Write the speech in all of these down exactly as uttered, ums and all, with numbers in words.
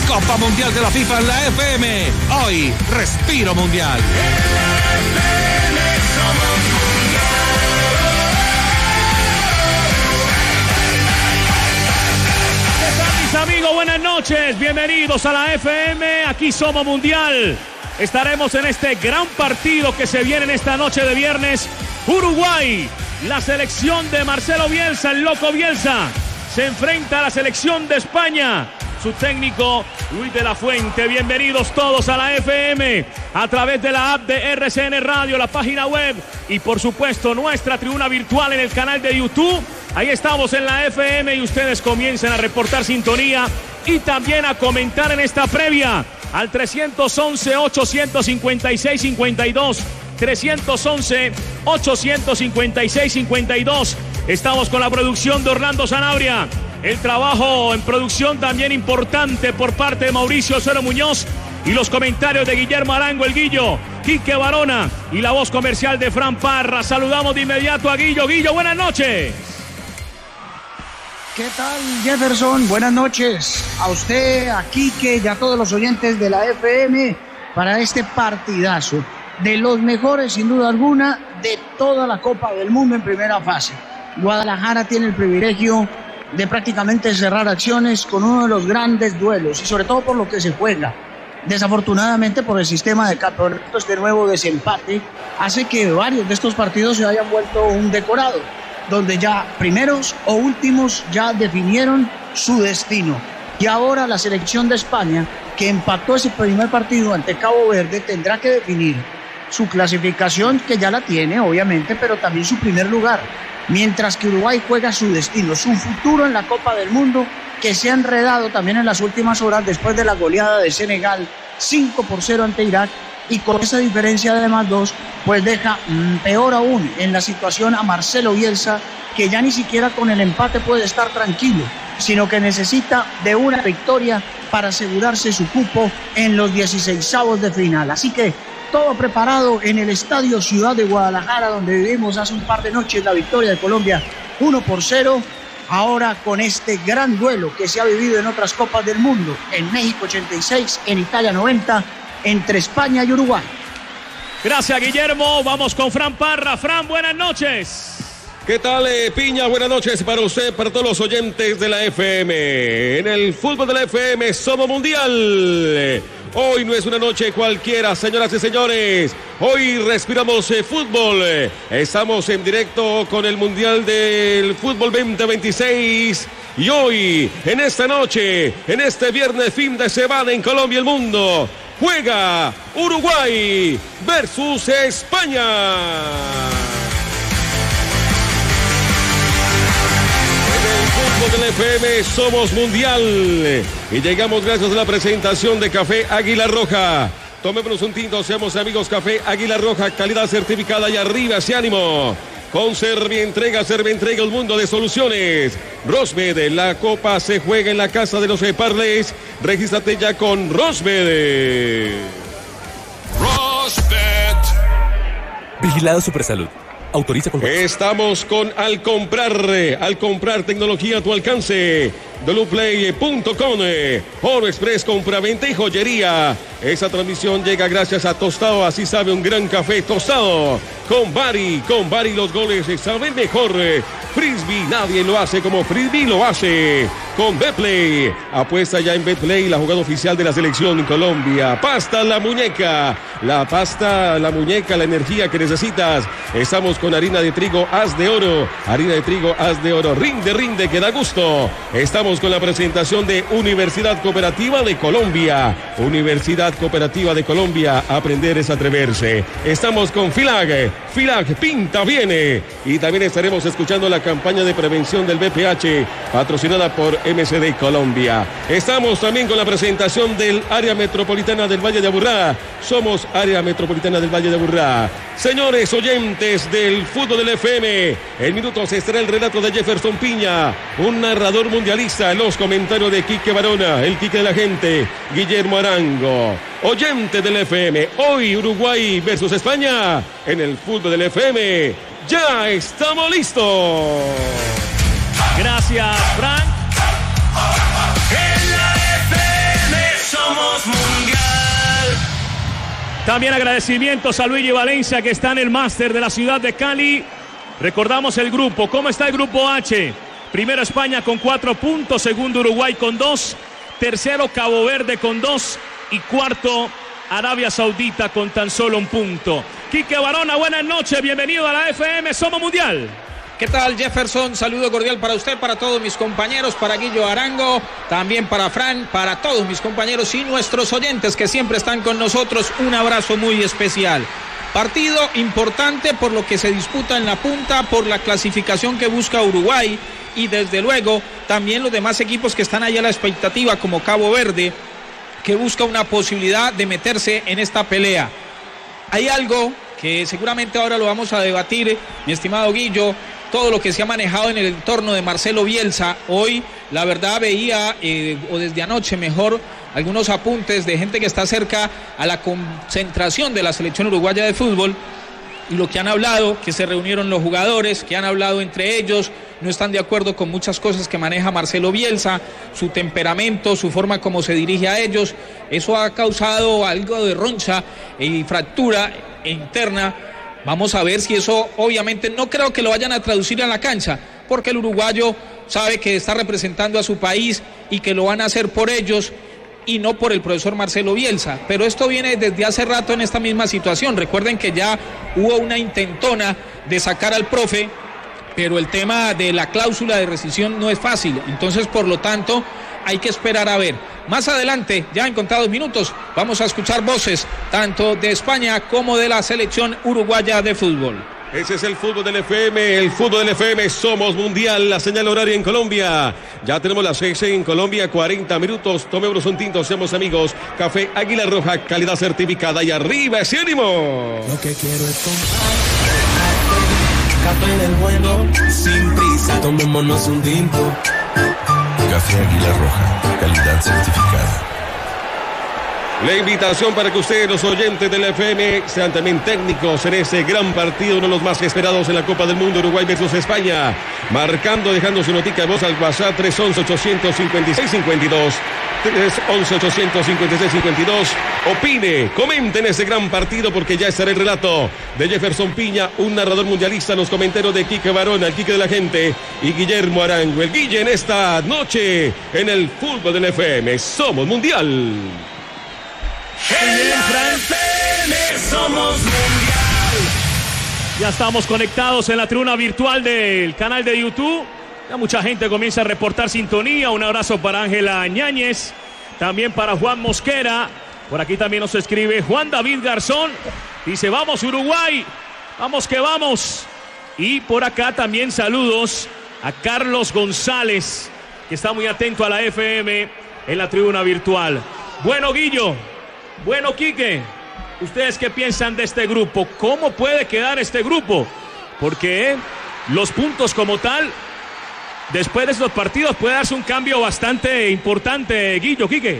Copa Mundial de la FIFA en la F M. Hoy, Respiro Mundial. ¿Qué tal, mis amigos? Buenas noches. Bienvenidos a la F M. Aquí somos Mundial. Estaremos en este gran partido que se viene en esta noche de viernes. Uruguay, la selección de Marcelo Bielsa, el loco Bielsa, se enfrenta a la selección de España. Su técnico, Luis de la Fuente. Bienvenidos todos a la F M, a través de la app de R C N Radio, la página web y por supuesto nuestra tribuna virtual en el canal de YouTube. Ahí estamos en la F M y ustedes comiencen a reportar sintonía y también a comentar en esta previa al tres once, ocho cinco seis, cincuenta y dos. tres once, ocho cinco seis, cincuenta y dos. Estamos con la producción de Orlando Sanabria. El trabajo en producción también importante por parte de Mauricio Cero Muñoz y los comentarios de Guillermo Arango, el Guillo, Quique Barona y la voz comercial de Fran Parra. Saludamos de inmediato a Guillo. Guillo, buenas noches. ¿Qué tal, Jefferson? Buenas noches a usted, a Quique y a todos los oyentes de la F M para este partidazo de los mejores, sin duda alguna, de toda la Copa del Mundo en primera fase. Guadalajara tiene el privilegio de prácticamente cerrar acciones con uno de los grandes duelos y sobre todo por lo que se juega. Desafortunadamente, por el sistema de campeonato, este nuevo desempate hace que varios de estos partidos se hayan vuelto un decorado, donde ya primeros o últimos ya definieron su destino. Y ahora la selección de España, que empató ese primer partido ante Cabo Verde, tendrá que definir su clasificación, que ya la tiene, obviamente, pero también su primer lugar. Mientras que Uruguay juega su destino, su futuro en la Copa del Mundo, que se ha enredado también en las últimas horas después de la goleada de Senegal cinco por cero ante Irak, y con esa diferencia de más dos, pues deja mm, peor aún en la situación a Marcelo Bielsa, que ya ni siquiera con el empate puede estar tranquilo, sino que necesita de una victoria para asegurarse su cupo en los dieciseisavos de final. Así que todo preparado en el Estadio Ciudad de Guadalajara, donde vivimos hace un par de noches la victoria de Colombia uno por cero. Ahora con este gran duelo que se ha vivido en otras Copas del Mundo, en México ochenta y seis, en Italia noventa, entre España y Uruguay. Gracias, Guillermo. Vamos con Fran Parra. Fran, buenas noches. ¿Qué tal, eh, Piña? Buenas noches para usted, para todos los oyentes de la F M. En el fútbol de la F M somos Mundial. Hoy no es una noche cualquiera, señoras y señores. Hoy respiramos eh, fútbol. Estamos en directo con el Mundial del Fútbol veinte veintiséis. Y hoy, en esta noche, en este viernes fin de semana en Colombia y el mundo, juega Uruguay versus España. De la F M somos Mundial y llegamos gracias a la presentación de Café Águila Roja. Tomémonos un tinto, seamos amigos. Café Águila Roja, calidad certificada y arriba ese ánimo. Con Servientrega, Servientrega, el mundo de soluciones. Rosmed, la copa se juega en la casa de los Parles. Regístrate ya con Rosmed. Rosmed. Vigilado Supersalud. Autoriza con... Estamos con Al Comprar, Al Comprar tecnología a tu alcance. Doluplay punto com, Oro Express, compraventa y joyería. Esa transmisión llega gracias a Tostado, así sabe un gran café tostado. Con Bari, con Bari los goles saben mejor. Frisbee, nadie lo hace como Frisbee lo hace. Con Betplay, apuesta ya en Betplay, la jugada oficial de la selección en Colombia. Pasta la muñeca, la pasta, la muñeca, la energía que necesitas. Estamos con harina de trigo Haz de Oro, harina de trigo Haz de Oro, rinde, rinde, que da gusto. Estamos con la presentación de Universidad Cooperativa de Colombia. Universidad Cooperativa de Colombia, aprender es atreverse. Estamos con Filag, Filag pinta viene. Y también estaremos escuchando la campaña de prevención del V P H, patrocinada por M C D Colombia. Estamos también con la presentación del área metropolitana del Valle de Aburrá. Somos área metropolitana del Valle de Aburrá. Señores oyentes del fútbol del F M, en minutos estará el relato de Jefferson Piña, un narrador mundialista, los comentarios de Quique Barona, el Quique de la gente, Guillermo Arango. Oyente del F M, hoy Uruguay versus España, en el fútbol del F M, ya estamos listos. Gracias, Frank. En la F M También agradecimientos a Luigi Valencia, que está en el máster de la ciudad de Cali. Recordamos el grupo. ¿Cómo está el grupo H? Primero España con cuatro puntos, segundo Uruguay con dos, tercero Cabo Verde con dos y cuarto Arabia Saudita con tan solo un punto. Quique Barona, buenas noches, bienvenido a la F M Somos Mundial. ¿Qué tal, Jefferson? Saludo cordial para usted, para todos mis compañeros, para Guillo Arango, también para Fran, para todos mis compañeros y nuestros oyentes que siempre están con nosotros. Un abrazo muy especial. Partido importante por lo que se disputa en la punta, por la clasificación que busca Uruguay y desde luego también los demás equipos que están ahí a la expectativa, como Cabo Verde, que busca una posibilidad de meterse en esta pelea. Hay algo que seguramente ahora lo vamos a debatir, mi estimado Guillo, todo lo que se ha manejado en el entorno de Marcelo Bielsa. Hoy, la verdad, veía, eh, o desde anoche mejor, algunos apuntes de gente que está cerca a la concentración de la selección uruguaya de fútbol, y lo que han hablado, que se reunieron los jugadores, que han hablado entre ellos, no están de acuerdo con muchas cosas que maneja Marcelo Bielsa, su temperamento, su forma como se dirige a ellos. Eso ha causado algo de roncha y fractura interna. Vamos a ver si eso, obviamente, no creo que lo vayan a traducir a la cancha, porque el uruguayo sabe que está representando a su país y que lo van a hacer por ellos y no por el profesor Marcelo Bielsa. Pero esto viene desde hace rato en esta misma situación. Recuerden que ya hubo una intentona de sacar al profe, pero el tema de la cláusula de rescisión no es fácil. Entonces, por lo tanto, hay que esperar a ver. Más adelante, ya en contados minutos, vamos a escuchar voces tanto de España como de la selección uruguaya de fútbol. Ese es el fútbol del F M, el fútbol del F M, Somos Mundial, la señal horaria en Colombia. Ya tenemos las seis en Colombia, cuarenta minutos. Tomémonos un tinto, seamos amigos. Café Águila Roja, calidad certificada y arriba ese ánimo. Lo que quiero es café del bueno, sin prisa, tomémonos un tinto. Café Águila Roja, calidad certificada. La invitación para que ustedes, los oyentes del F M, sean también técnicos en ese gran partido, uno de los más esperados en la Copa del Mundo, Uruguay versus España. Marcando, dejando su notica de voz al WhatsApp tres once, ochocientos cincuenta y seis cincuenta y dos. tres once, ochocientos cincuenta y seis cincuenta y dos. Opine, comenten ese gran partido porque ya estará el relato de Jefferson Piña, un narrador mundialista, los comentarios de Quique Barona, el Quique de la gente, y Guillermo Arango, el Guille, en esta noche en el fútbol del F M. Somos Mundial. Somos Mundial. Ya estamos conectados en la tribuna virtual del canal de YouTube. Ya mucha gente comienza a reportar sintonía. Un abrazo para Ángela Ñáñez, también para Juan Mosquera. Por aquí también nos escribe Juan David Garzón. Dice, vamos Uruguay, vamos que vamos. Y por acá también saludos a Carlos González, que está muy atento a la F M en la tribuna virtual. Bueno, Guillo, bueno, Quique, ¿ustedes qué piensan de este grupo? ¿Cómo puede quedar este grupo? Porque los puntos como tal, después de estos partidos, puede darse un cambio bastante importante, Guillo, Quique.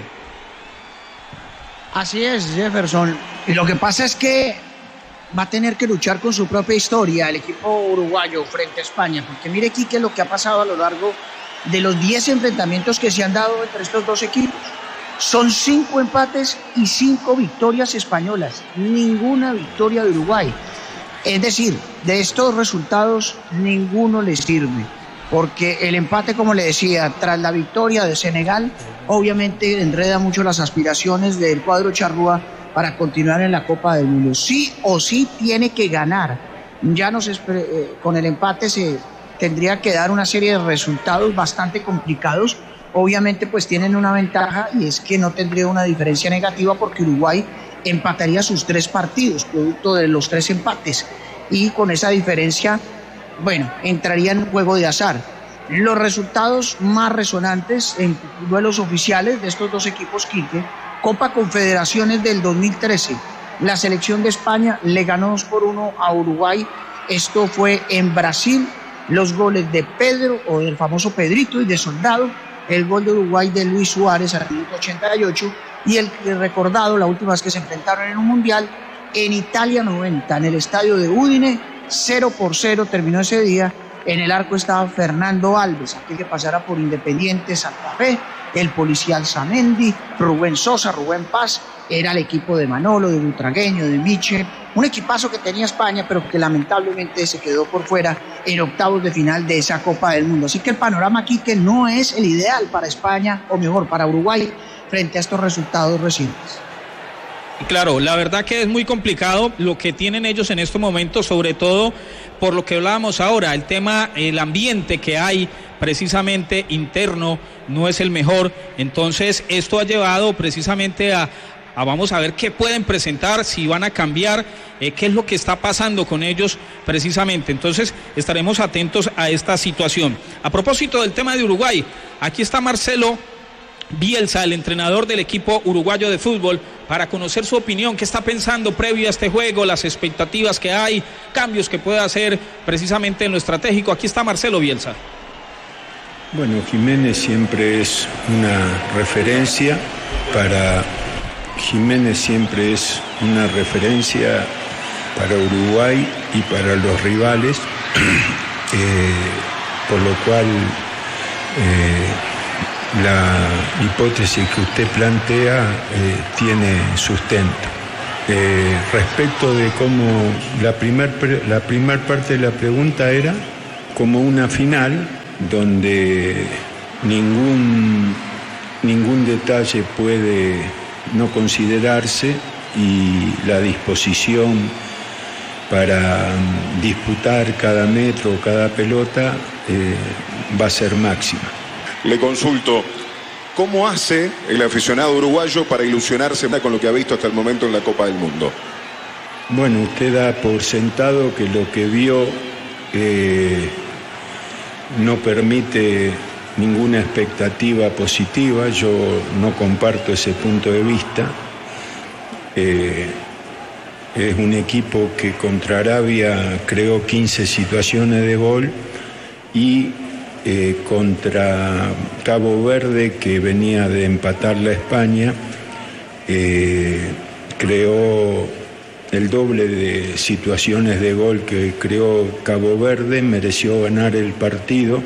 Así es, Jefferson. Y lo que pasa es que va a tener que luchar con su propia historia el equipo uruguayo frente a España. Porque mire, Quique, lo que ha pasado a lo largo de los diez enfrentamientos que se han dado entre estos dos equipos. Son cinco empates y cinco victorias españolas, ninguna victoria de Uruguay. Es decir, de estos resultados ninguno les sirve, porque el empate, como le decía, tras la victoria de Senegal, obviamente enreda mucho las aspiraciones del cuadro charrúa para continuar en la Copa del Mundo. Sí o sí tiene que ganar. Ya nos eh, con el empate se tendría que dar una serie de resultados bastante complicados. Obviamente pues tienen una ventaja y es que no tendría una diferencia negativa porque Uruguay empataría sus tres partidos, producto de los tres empates, y con esa diferencia, bueno, entraría en un juego de azar. Los resultados más resonantes en duelos oficiales de estos dos equipos, Quique: Copa Confederaciones del dos mil trece, la selección de España le ganó dos por uno a Uruguay, esto fue en Brasil, los goles de Pedro, o del famoso Pedrito, y de Soldado, el gol de Uruguay de Luis Suárez al minuto ochenta y ocho, y el recordado, la última vez que se enfrentaron en un mundial, en Italia noventa, en el estadio de Udine, cero por cero terminó ese día. En el arco estaba Fernando Alves, aquel que pasara por Independiente Santa Fe, el policial Zamendi, Rubén Sosa, Rubén Paz, era el equipo de Manolo, de Butragueño, de Miche, un equipazo que tenía España, pero que lamentablemente se quedó por fuera en octavos de final de esa Copa del Mundo. Así que el panorama aquí que no es el ideal para España, o mejor, para Uruguay, frente a estos resultados recientes. Claro, la verdad que es muy complicado lo que tienen ellos en estos momentos, sobre todo por lo que hablábamos ahora, el tema, el ambiente que hay precisamente interno no es el mejor, entonces esto ha llevado precisamente a, a vamos a ver qué pueden presentar, si van a cambiar, eh, qué es lo que está pasando con ellos precisamente, entonces estaremos atentos a esta situación. A propósito del tema de Uruguay, aquí está Marcelo Bielsa, el entrenador del equipo uruguayo de fútbol, para conocer su opinión, qué está pensando previo a este juego, las expectativas que hay, cambios que puede hacer precisamente en lo estratégico. Aquí está Marcelo Bielsa. Bueno, Jiménez siempre es una referencia para Jiménez siempre es una referencia para Uruguay y para los rivales, eh, por lo cual eh, la hipótesis que usted plantea eh, tiene sustento. Eh, respecto de cómo la primer, la primer parte de la pregunta era como una final donde ningún, ningún detalle puede no considerarse y la disposición para disputar cada metro, cada pelota eh, va a ser máxima. Le consulto, ¿cómo hace el aficionado uruguayo para ilusionarse con lo que ha visto hasta el momento en la Copa del Mundo? Bueno, usted da por sentado que lo que vio eh, no permite ninguna expectativa positiva. Yo no comparto ese punto de vista. Eh, es un equipo que contra Arabia creó quince situaciones de gol y Eh, contra Cabo Verde, que venía de empatar la España, eh, creó el doble de situaciones de gol que creó Cabo Verde, mereció ganar el partido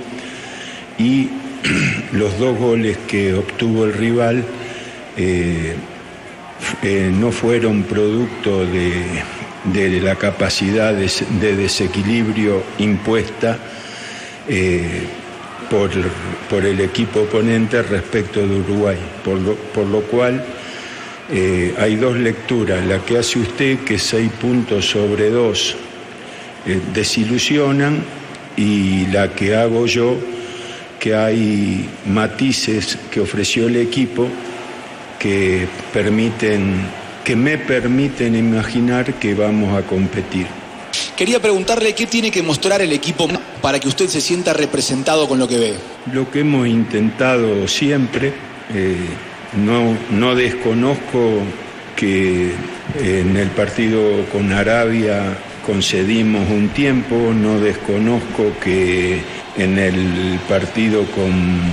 y los dos goles que obtuvo el rival eh, eh, no fueron producto de, de la capacidad de, de desequilibrio impuesta eh, Por, por el equipo oponente respecto de Uruguay, por lo, por lo cual eh, hay dos lecturas, la que hace usted, que seis puntos sobre dos eh, desilusionan, y la que hago yo, que hay matices que ofreció el equipo que permiten, que me permiten imaginar que vamos a competir. Quería preguntarle qué tiene que mostrar el equipo para que usted se sienta representado con lo que ve. Lo que hemos intentado siempre, eh, no, no desconozco que en el partido con Arabia concedimos un tiempo, no desconozco que en el partido con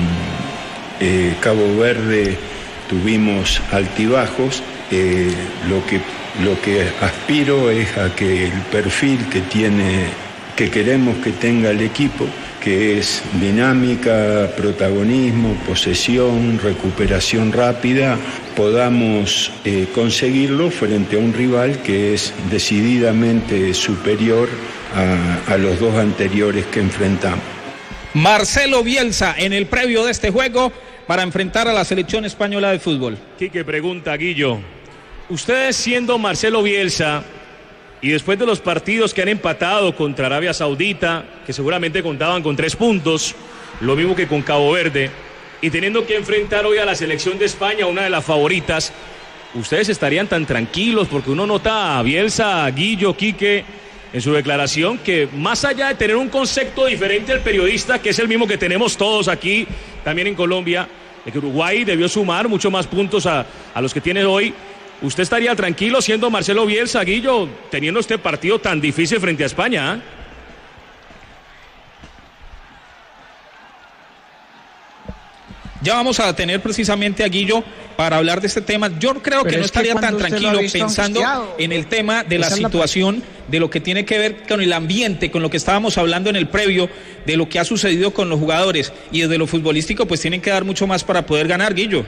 eh, Cabo Verde tuvimos altibajos, eh, lo que Lo que aspiro es a que el perfil que tiene, que queremos que tenga el equipo, que es dinámica, protagonismo, posesión, recuperación rápida, podamos eh, conseguirlo frente a un rival que es decididamente superior a, a los dos anteriores que enfrentamos. Marcelo Bielsa en el previo de este juego para enfrentar a la selección española de fútbol. Quique pregunta, Guillo. Ustedes siendo Marcelo Bielsa y después de los partidos que han empatado contra Arabia Saudita, que seguramente contaban con tres puntos, lo mismo que con Cabo Verde, y teniendo que enfrentar hoy a la selección de España, una de las favoritas, ¿ustedes estarían tan tranquilos? Porque uno nota a Bielsa, a Guillo, Quique, en su declaración, que más allá de tener un concepto diferente al periodista, que es el mismo que tenemos todos aquí, también en Colombia, de que Uruguay debió sumar mucho más puntos a, a los que tiene hoy, ¿usted estaría tranquilo siendo Marcelo Bielsa, Guillo, teniendo este partido tan difícil frente a España? ¿eh? Ya vamos a tener precisamente a Guillo para hablar de este tema. Yo creo Pero que no es estaría que tan tranquilo pensando angustiado, en el tema de la situación, la... de lo que tiene que ver con el ambiente, con lo que estábamos hablando en el previo, de lo que ha sucedido con los jugadores, y desde lo futbolístico pues tienen que dar mucho más para poder ganar, Guillo.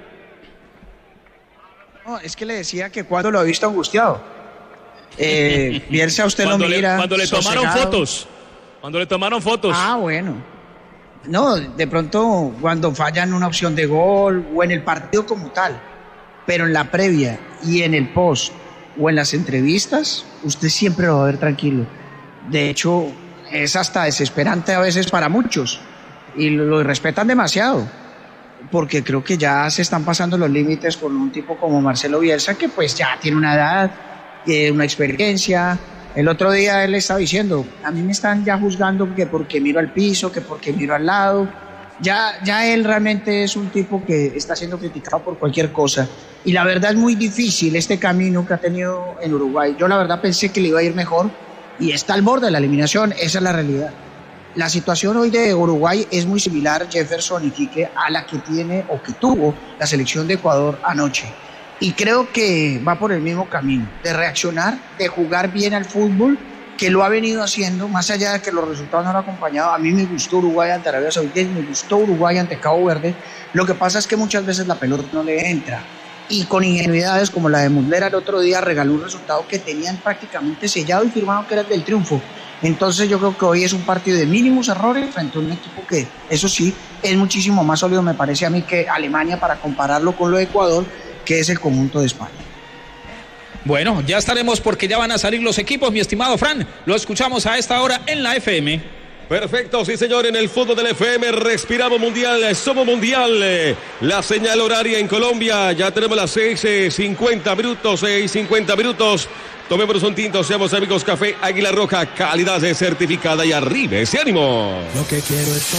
No, es que le decía que cuando lo ha visto angustiado. Eh, Bielsa, usted cuando lo mira. Le, cuando le tomaron sosegado. fotos. Cuando le tomaron fotos. Ah, bueno. No, de pronto cuando fallan una opción de gol o en el partido como tal, pero en la previa y en el post o en las entrevistas, usted siempre lo va a ver tranquilo. De hecho, es hasta desesperante a veces para muchos y lo, lo respetan demasiado, porque creo que ya se están pasando los límites con un tipo como Marcelo Bielsa, que pues ya tiene una edad, tiene una experiencia. El otro día él estaba diciendo, a mí me están ya juzgando que porque miro al piso, que porque miro al lado. Ya, ya él realmente es un tipo que está siendo criticado por cualquier cosa. Y la verdad es muy difícil este camino que ha tenido en Uruguay. Yo la verdad pensé que le iba a ir mejor y está al borde de la eliminación, esa es la realidad. La situación hoy de Uruguay es muy similar, Jefferson y Quique, a la que tiene o que tuvo la selección de Ecuador anoche. Y creo que va por el mismo camino, de reaccionar, de jugar bien al fútbol, que lo ha venido haciendo, más allá de que los resultados no lo han acompañado. A mí me gustó Uruguay ante Arabia Saudita, me gustó Uruguay ante Cabo Verde. Lo que pasa es que muchas veces la pelota no le entra. Y con ingenuidades como la de Muslera el otro día regaló un resultado que tenían prácticamente sellado y firmado que era el del triunfo. Entonces yo creo que hoy es un partido de mínimos errores frente a un equipo que, eso sí, es muchísimo más sólido, me parece a mí, que Alemania, para compararlo con lo de Ecuador, que es el conjunto de España. Bueno, ya estaremos porque ya van a salir los equipos, mi estimado Fran. Lo escuchamos a esta hora en la F M. Perfecto, sí señor, en el fútbol del F M respiramos mundial, somos mundial. La señal horaria en Colombia, ya tenemos las seis cincuenta minutos, seis cincuenta minutos. Tomémonos un tinto, seamos amigos, café Águila Roja, calidad certificada, y arriba ese ánimo. Lo que quiero es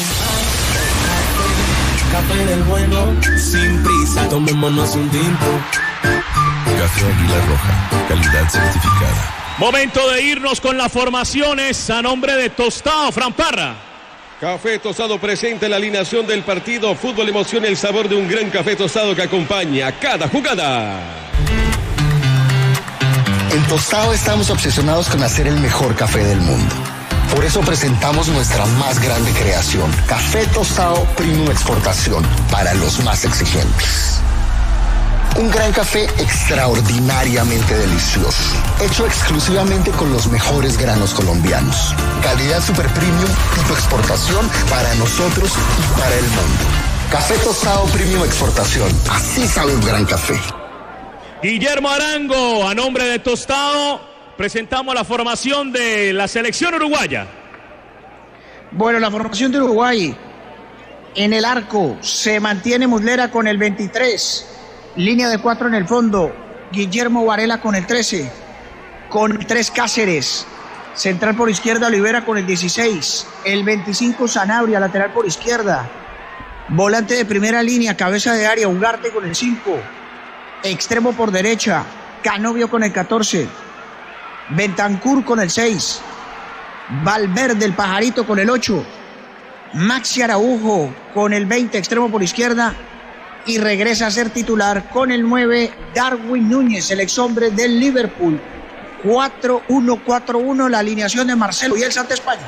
tomar café del bueno, sin prisa, tomémonos un tinto. Café Águila Roja, calidad certificada. Momento de irnos con las formaciones a nombre de Tostado, Fran Parra. Café Tostado presente en la alineación del partido. Fútbol, emoción y el sabor de un gran café tostado que acompaña cada jugada. En Tostado estamos obsesionados con hacer el mejor café del mundo. Por eso presentamos nuestra más grande creación, Café Tostado Premium Exportación, para los más exigentes. Un gran café extraordinariamente delicioso, hecho exclusivamente con los mejores granos colombianos. Calidad super premium, tipo exportación, para nosotros y para el mundo. Café Tostado Premium Exportación, así sabe un gran café. Guillermo Arango, a nombre de Tostado, presentamos la formación de la selección uruguaya. Bueno, la formación de Uruguay, en el arco se mantiene Muslera con el veintitrés. Línea de cuatro en el fondo, Guillermo Varela con el trece, con el tres Cáceres, central por izquierda Olivera con el dieciséis, el veinticinco Sanabria, lateral por izquierda, volante de primera línea, cabeza de área, Ugarte con el cinco, extremo por derecha, Canovio con el catorce, Bentancur con el seis, Valverde el Pajarito con el ocho, Maxi Araujo con el veinte, extremo por izquierda, y regresa a ser titular con el nueve, Darwin Núñez, el exhombre del Liverpool. cuatro uno cuatro uno, la alineación de Marcelo Bielsa ante España.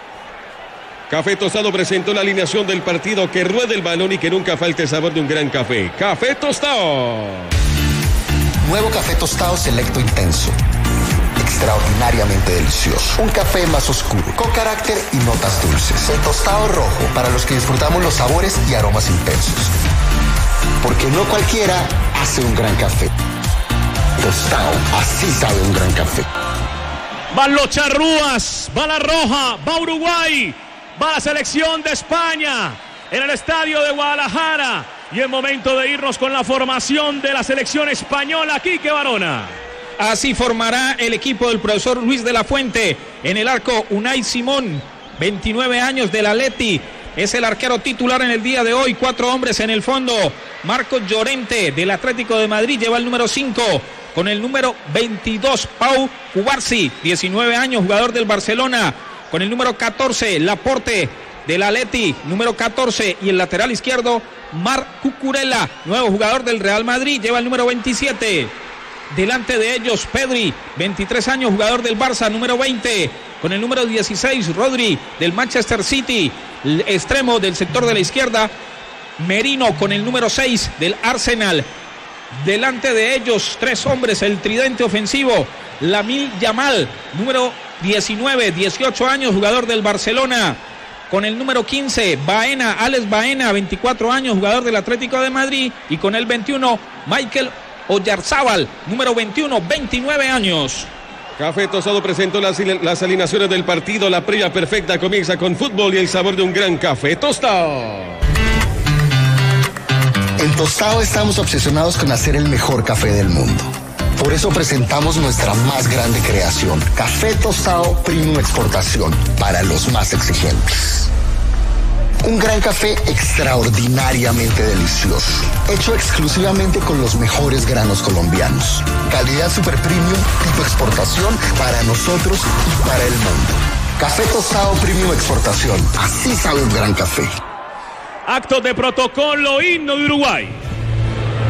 Café Tostado presentó la alineación del partido, que ruede el balón y que nunca falte el sabor de un gran café. Café Tostado. Nuevo Café Tostado Selecto Intenso. Extraordinariamente delicioso. Un café más oscuro, con carácter y notas dulces. El tostado rojo, para los que disfrutamos los sabores y aromas intensos. Porque no cualquiera hace un gran café. Tostado, así sabe un gran café. Van los charrúas, va la roja, va Uruguay, va la selección de España en el estadio de Guadalajara. Y es momento de irnos con la formación de la selección española, Quique Barona. Así formará el equipo del profesor Luis de la Fuente. En el arco, Unai Simón, veintinueve años, del Atleti. Es el arquero titular en el día de hoy. Cuatro hombres en el fondo. Marcos Llorente, del Atlético de Madrid, lleva el número cinco. Con el número veintidós, Pau Cubarsí, diecinueve años, jugador del Barcelona. Con el número catorce, Laporte, del Atleti, número catorce, y el lateral izquierdo, Marc Cucurella, nuevo jugador del Real Madrid, lleva el número veintisiete. Delante de ellos, Pedri, veintitrés años, jugador del Barça, número veinte. Con el número dieciséis, Rodri, del Manchester City, el extremo del sector de la izquierda, Merino, con el número seis, del Arsenal. Delante de ellos, tres hombres, el tridente ofensivo, Lamine Yamal, número diecinueve, dieciocho años, jugador del Barcelona. Con el número quince, Baena, Alex Baena, veinticuatro años, jugador del Atlético de Madrid. Y con el veintiuno, Michael Oyarzábal, número veintiuno, veintinueve años. Café Tostado presentó las, las alineaciones del partido. La previa perfecta comienza con fútbol y el sabor de un gran café tostado. En Tostado estamos obsesionados con hacer el mejor café del mundo. Por eso presentamos nuestra más grande creación, Café Tostado Premium Exportación, para los más exigentes. Un gran café extraordinariamente delicioso, hecho exclusivamente con los mejores granos colombianos. Calidad super premium, tipo exportación, para nosotros y para el mundo. Café Tostado Premium Exportación, así sabe un gran café. Actos de protocolo, himno de Uruguay.